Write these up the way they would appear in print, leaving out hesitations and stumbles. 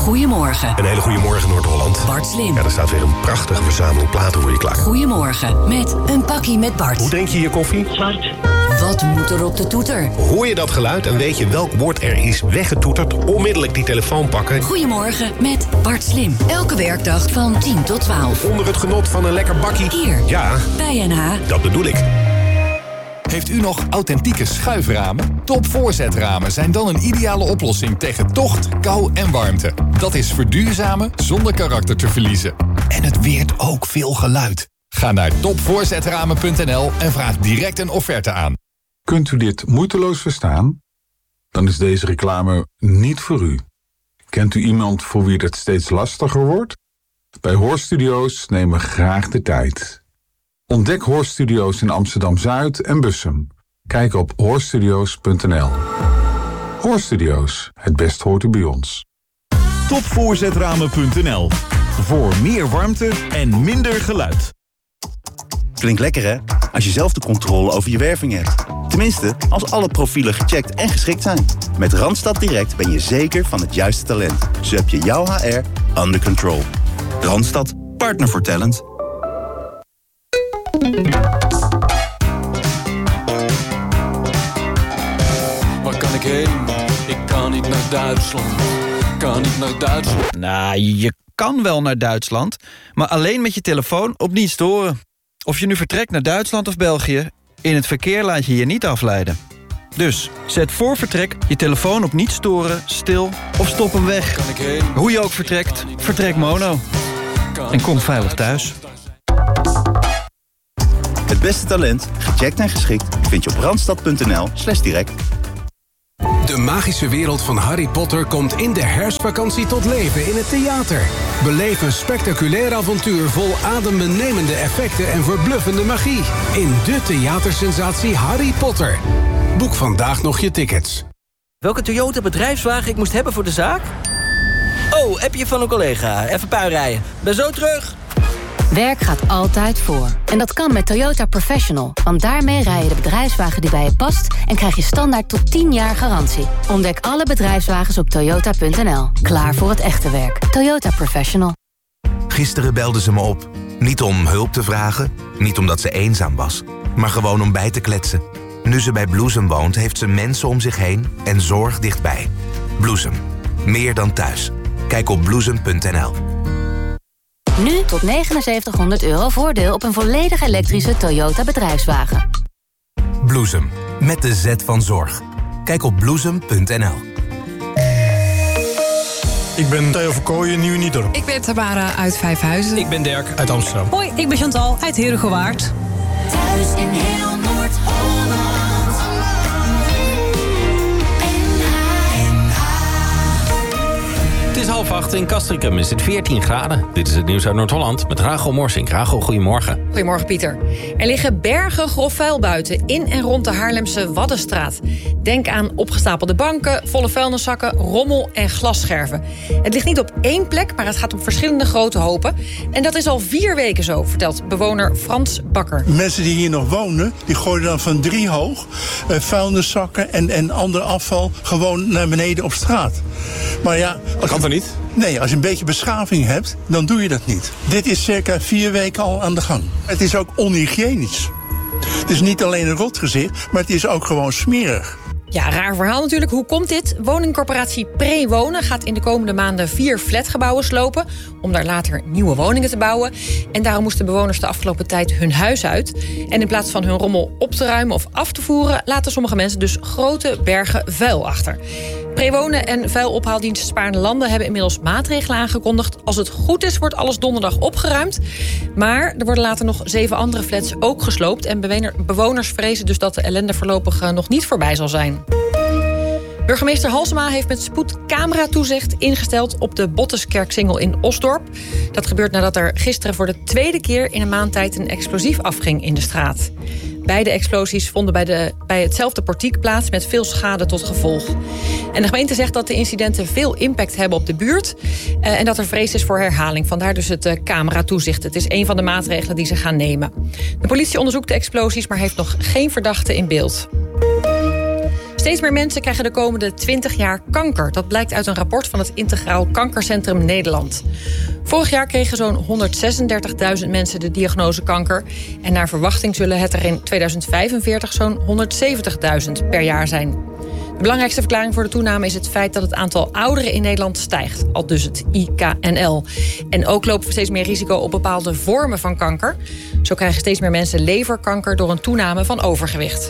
Goedemorgen. Een hele goede morgen, Noord-Holland. Bart Slim. Ja, er staat weer een prachtige verzameling platen voor je klaar. Goedemorgen, met een pakkie met Bart. Hoe drink je je koffie? Zwart. Wat moet er op de toeter? Hoor je dat geluid en weet je welk woord er is weggetoeterd? Onmiddellijk die telefoon pakken. Goedemorgen, met Bart Slim. Elke werkdag van 10 tot 12. Onder het genot van een lekker bakkie. Hier, Ja, bij NH. dat bedoel ik. Heeft u nog authentieke schuiframen? Top voorzetramen zijn dan een ideale oplossing tegen tocht, kou en warmte. Dat is verduurzamen zonder karakter te verliezen. En het weert ook veel geluid. Ga naar topvoorzetramen.nl en vraag direct een offerte aan. Kunt u dit moeiteloos verstaan? Dan is deze reclame niet voor u. Kent u iemand voor wie het steeds lastiger wordt? Bij Hoorstudio's nemen we graag de tijd. Ontdek Hoorstudio's in Amsterdam-Zuid en Bussum. Kijk op hoorstudio's.nl. Hoorstudio's, het best hoort u bij ons. Topvoorzetramen.nl. Voor meer warmte en minder geluid. Klinkt lekker, hè? Als je zelf de controle over je werving hebt. Tenminste, als alle profielen gecheckt en geschikt zijn. Met Randstad Direct ben je zeker van het juiste talent. Zo heb je jouw HR under control. Randstad, partner voor talent. Waar kan ik heen? Ik kan niet naar Duitsland. Kan niet naar Duitsland. Nou, je kan wel naar Duitsland, maar alleen met je telefoon op niet storen. Of je nu vertrekt naar Duitsland of België, in het verkeer laat je je niet afleiden. Dus, zet voor vertrek je telefoon op niet storen, stil of stop hem weg. Kan ik heen? Hoe je ook vertrekt, vertrek mono. En kom veilig thuis. Het beste talent, gecheckt en geschikt, vind je op randstad.nl/direct. De magische wereld van Harry Potter komt in de herfstvakantie tot leven in het theater. Beleef een spectaculair avontuur vol adembenemende effecten en verbluffende magie. In de theatersensatie Harry Potter. Boek vandaag nog je tickets. Welke Toyota bedrijfswagen ik moest hebben voor de zaak? Oh, appje van een collega. Even puinrijden. Ben zo terug. Werk gaat altijd voor. En dat kan met Toyota Professional. Want daarmee rij je de bedrijfswagen die bij je past en krijg je standaard tot 10 jaar garantie. Ontdek alle bedrijfswagens op toyota.nl. Klaar voor het echte werk. Toyota Professional. Gisteren belde ze me op. Niet om hulp te vragen, niet omdat ze eenzaam was, maar gewoon om bij te kletsen. Nu ze bij Bloesem woont, heeft ze mensen om zich heen en zorg dichtbij. Bloesem. Meer dan thuis. Kijk op bloesem.nl. Nu tot €7900 voordeel op een volledig elektrische Toyota bedrijfswagen. Bloesem. Met de Z van zorg. Kijk op bloesem.nl. Ik ben Theo Verkooyen, Nieuw-Niedorp. Ik ben Tamara uit Vijfhuizen. Ik ben Dirk uit Amsterdam. Hoi, ik ben Chantal uit Herugewaard. Thuis in heel Noord-Holland. Het is 7:30 in Castricum is het 14 graden. Dit is het nieuws uit Noord-Holland met Rachel Morsink. Rachel, goedemorgen. Goedemorgen, Pieter. Er liggen bergen grof vuil buiten in en rond de Haarlemse Waddenstraat. Denk aan opgestapelde banken, volle vuilniszakken, rommel en glasscherven. Het ligt niet op één plek, maar het gaat op verschillende grote hopen. En dat is al 4 weken zo, vertelt bewoner Frans Bakker. Mensen die hier nog wonen, die gooien dan van 3 hoog vuilniszakken en ander afval gewoon naar beneden op straat. Maar ja, dat kan toch niet? Nee, als je een beetje beschaving hebt, dan doe je dat niet. Dit is circa 4 weken al aan de gang. Het is ook onhygiënisch. Het is niet alleen een rotgezicht, maar het is ook gewoon smerig. Ja, raar verhaal natuurlijk. Hoe komt dit? Woningcorporatie Prewonen gaat in de komende maanden 4 flatgebouwen slopen om daar later nieuwe woningen te bouwen. En daarom moesten bewoners de afgelopen tijd hun huis uit. En in plaats van hun rommel op te ruimen of af te voeren, laten sommige mensen dus grote bergen vuil achter. Prewonen en vuilophaaldienst Spaarne Landen hebben inmiddels maatregelen aangekondigd. Als het goed is, wordt alles donderdag opgeruimd. Maar er worden later nog 7 andere flats ook gesloopt. En bewoners vrezen dus dat de ellende voorlopig nog niet voorbij zal zijn. Burgemeester Halsema heeft met spoed cameratoezicht ingesteld op de Botteskerksingel in Osdorp. Dat gebeurt nadat er gisteren voor de 2e keer in een maand tijd een explosief afging in de straat. Beide explosies vonden bij hetzelfde portiek plaats met veel schade tot gevolg. En de gemeente zegt dat de incidenten veel impact hebben op de buurt en dat er vrees is voor herhaling. Vandaar dus het cameratoezicht. Het is een van de maatregelen die ze gaan nemen. De politie onderzoekt de explosies, maar heeft nog geen verdachte in beeld. Steeds meer mensen krijgen de komende 20 jaar kanker. Dat blijkt uit een rapport van het Integraal Kankercentrum Nederland. Vorig jaar kregen zo'n 136.000 mensen de diagnose kanker. En naar verwachting zullen het er in 2045 zo'n 170.000 per jaar zijn. De belangrijkste verklaring voor de toename is het feit dat het aantal ouderen in Nederland stijgt. Aldus het IKNL. En ook lopen we steeds meer risico op bepaalde vormen van kanker. Zo krijgen steeds meer mensen leverkanker door een toename van overgewicht.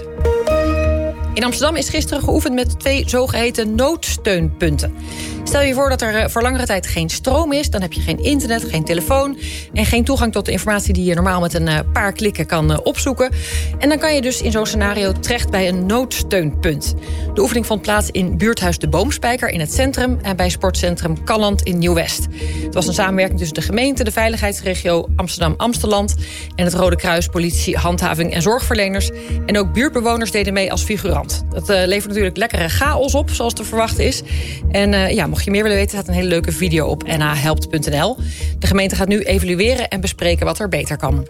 In Amsterdam is gisteren geoefend met 2 zogeheten noodsteunpunten. Stel je voor dat er voor langere tijd geen stroom is, dan heb je geen internet, geen telefoon en geen toegang tot de informatie die je normaal met een paar klikken kan opzoeken. En dan kan je dus in zo'n scenario terecht bij een noodsteunpunt. De oefening vond plaats in buurthuis De Boomspijker in het centrum en bij sportcentrum Calland in Nieuw-West. Het was een samenwerking tussen de gemeente, de veiligheidsregio Amsterdam-Amsteland en het Rode Kruis, politie, handhaving en zorgverleners. En ook buurtbewoners deden mee als figurant. Dat levert natuurlijk lekkere chaos op, zoals te verwachten is. En mocht je meer willen weten, staat een hele leuke video op nahelpt.nl. De gemeente gaat nu evalueren en bespreken wat er beter kan.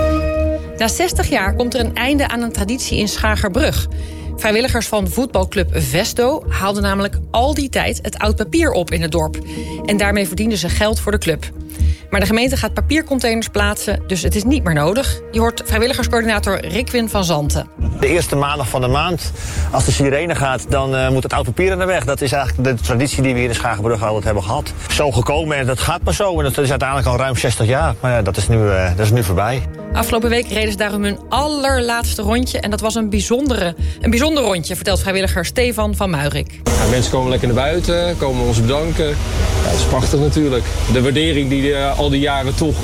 Na 60 jaar komt er een einde aan een traditie in Schagerbrug. Vrijwilligers van voetbalclub Vesto haalden namelijk al die tijd het oud papier op in het dorp. En daarmee verdienden ze geld voor de club. Maar de gemeente gaat papiercontainers plaatsen, dus het is niet meer nodig. Je hoort vrijwilligerscoördinator Rikwin van Zanten. De eerste maandag van de maand, als de sirene gaat, dan moet het oud papier aan de weg. Dat is eigenlijk de traditie die we hier in Schagerbrug altijd hebben gehad. Zo gekomen en dat gaat maar zo. En dat is uiteindelijk al ruim 60 jaar. Maar ja, dat is nu voorbij. Afgelopen week reden ze daarom hun allerlaatste rondje. En dat was een bijzonder rondje, vertelt vrijwilliger Stefan van Muirik. Ja, mensen komen lekker naar buiten, komen ons bedanken. Ja, dat is prachtig natuurlijk. De waardering die je al die jaren toch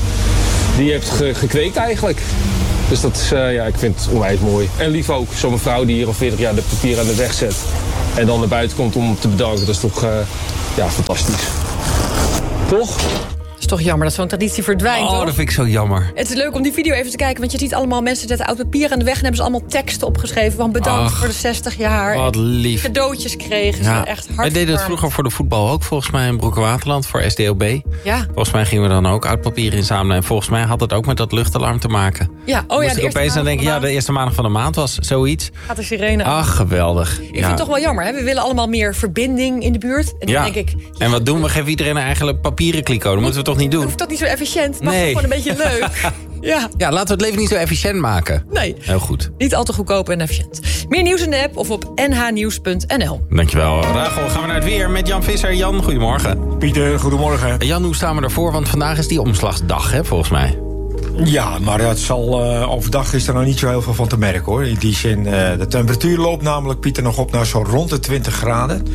die hebt gekweekt eigenlijk. Dus dat is, ik vind het onwijs mooi. En lief ook, zo'n mevrouw die hier al 40 jaar de papier aan de weg zet. En dan naar buiten komt om te bedanken. Dat is toch fantastisch. Toch? Het is toch jammer dat zo'n traditie verdwijnt. Oh, hoor. Dat vind ik zo jammer. Het is leuk om die video even te kijken, want je ziet allemaal mensen zetten oud papier aan de weg en hebben ze allemaal teksten opgeschreven van bedankt voor de 60 jaar. Wat lief. Cadeautjes kregen ze, echt hartstikke. Wij deden het vroeger voor de voetbal ook, volgens mij in Broek-Waterland, voor SDOB. Ja. Volgens mij gingen we dan ook oud papier inzamelen. En volgens mij had het ook met dat luchtalarm te maken. Ja, Moest ik opeens aan denken, de eerste maandag van de maand was zoiets. Gaat de sirene aan. Ach, geweldig. Ik vind het toch wel jammer, hè? We willen allemaal meer verbinding in de buurt. En dan denk ik, en wat doen we? Geven iedereen een eigen papieren kliko. Dat moeten we toch niet doen? Hoeft dat niet zo efficiënt? Het mag toch gewoon een beetje leuk. Ja, laten we het leven niet zo efficiënt maken. Nee. Heel goed. Niet al te goedkoop en efficiënt. Meer nieuws in de app of op nhnieuws.nl. Dankjewel, Rachel. Gaan we naar het weer met Jan Visser. Jan, goedemorgen. Pieter, goedemorgen. Jan, hoe staan we ervoor? Want vandaag is die omslagsdag, hè, volgens mij. Ja, maar dat zal, overdag is er nog niet zo heel veel van te merken, hoor. In die zin, de temperatuur loopt namelijk, Pieter, nog op naar zo rond de 20 graden.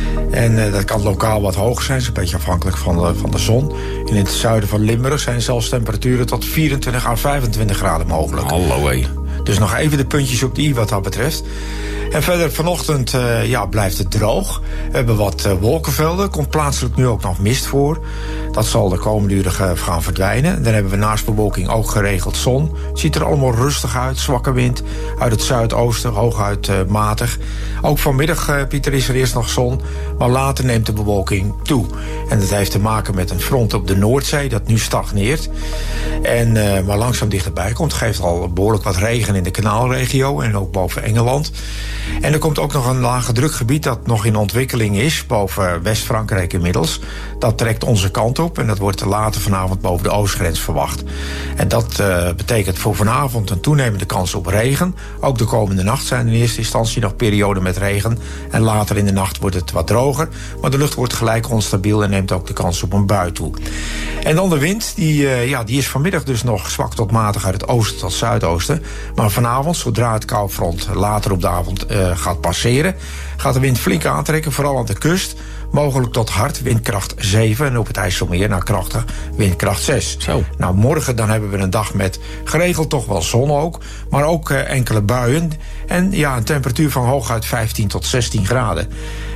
En dat kan lokaal wat hoog zijn, is een beetje afhankelijk van de zon. In het zuiden van Limburg zijn zelfs temperaturen tot 24 à 25 graden mogelijk. Hallo, hé. Dus nog even de puntjes op de i wat dat betreft. En verder vanochtend blijft het droog. We hebben wat wolkenvelden. Komt plaatselijk nu ook nog mist voor. Dat zal de komende uren gaan verdwijnen. Dan hebben we naast bewolking ook geregeld zon. Het ziet er allemaal rustig uit. Zwakke wind uit het zuidoosten, hooguit matig. Ook vanmiddag, Pieter, is er eerst nog zon. Maar later neemt de bewolking toe. En dat heeft te maken met een front op de Noordzee dat nu stagneert. En maar langzaam dichterbij komt. Geeft al behoorlijk wat regen in de kanaalregio en ook boven Engeland. En er komt ook nog een lage drukgebied dat nog in ontwikkeling is, boven West-Frankrijk inmiddels. Dat trekt onze kant op en dat wordt later vanavond boven de oostgrens verwacht. En dat betekent voor vanavond een toenemende kans op regen. Ook de komende nacht zijn in eerste instantie nog perioden met regen. En later in de nacht wordt het wat droger. Maar de lucht wordt gelijk onstabiel en neemt ook de kans op een bui toe. En dan de wind, die is vanmiddag dus nog zwak tot matig uit het oosten tot zuidoosten. Maar vanavond, zodra het koufront later op de avond gaat passeren, gaat de wind flink aantrekken, vooral aan de kust. Mogelijk tot hard, windkracht 7. En op het IJsselmeer, krachtig, windkracht 6. Zo. Nou, morgen dan hebben we een dag met geregeld toch wel zon ook. Maar ook enkele buien. En een temperatuur van hooguit 15 tot 16 graden.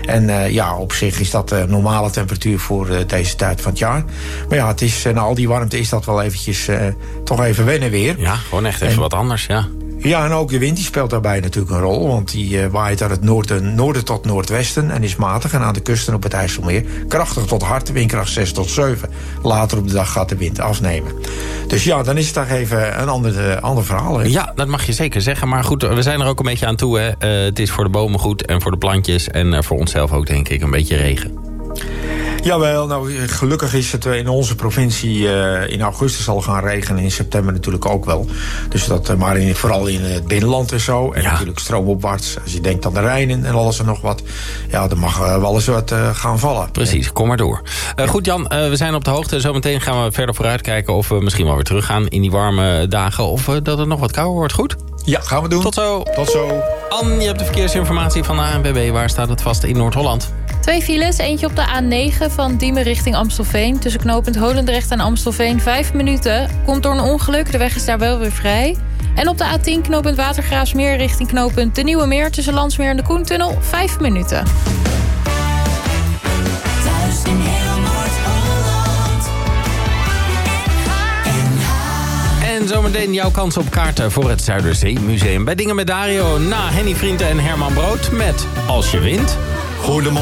En op zich is dat normale temperatuur voor deze tijd van het jaar. Maar het is, na al die warmte is dat wel eventjes toch even wennen weer. Ja, gewoon echt even wat anders, ja. Ja, en ook de wind die speelt daarbij natuurlijk een rol. Want die waait uit het noorden tot noordwesten en is matig. En aan de kusten op het IJsselmeer krachtig tot hard, windkracht 6 tot 7. Later op de dag gaat de wind afnemen. Dus ja, dan is het toch even een ander verhaal. Hè? Ja, dat mag je zeker zeggen. Maar goed, we zijn er ook een beetje aan toe. Hè. Het is voor de bomen goed en voor de plantjes. En voor onszelf ook, denk ik, een beetje regen. Jawel, nou gelukkig is het in onze provincie in augustus al gaan regenen. In september natuurlijk ook wel. Dus dat, maar vooral in het binnenland en zo. En natuurlijk stroomopwaarts. Als je denkt aan de Rijnen en alles en nog wat. Ja, dan mag wel eens wat gaan vallen. Precies, kom maar door. Goed Jan, we zijn op de hoogte. Zometeen gaan we verder vooruit kijken of we misschien wel weer teruggaan in die warme dagen. Of dat het nog wat kouder wordt. Goed? Ja, gaan we doen. Tot zo. Tot zo. Anne, je hebt de verkeersinformatie van de ANWB. Waar staat het vast in Noord-Holland? 2 files, eentje op de A9 van Diemen richting Amstelveen. Tussen knooppunt Holendrecht en Amstelveen 5 minuten. Komt door een ongeluk, de weg is daar wel weer vrij. En op de A10 knooppunt Watergraafsmeer richting knooppunt De Nieuwe Meer. Tussen Landsmeer en de Koentunnel 5 minuten. Thuis in heel Noord-Holland. En zometeen jouw kans op kaarten voor het Zuiderzeemuseum. Bij Dingen met Dario na Henny Vrienden en Herman Brood met Als je wint. Goedemorgen.